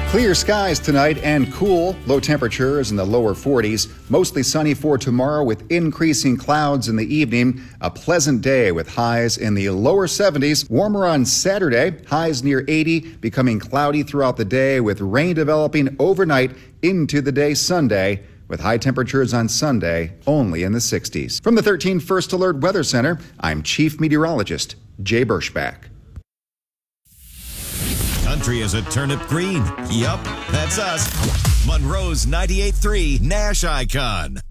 Clear skies tonight and cool. Low temperatures in the lower 40s. Mostly sunny for tomorrow with increasing clouds in the evening. A pleasant day with highs in the lower 70s. Warmer on Saturday. Highs near 80. Becoming cloudy throughout the day with rain developing overnight into the day Sunday, with high temperatures on Sunday only in the 60s. From the 13 First Alert Weather Center, I'm Chief Meteorologist Jay Berschbach. Country is a turnip green. Yup, that's us. Monroe's 98.3 Nash Icon.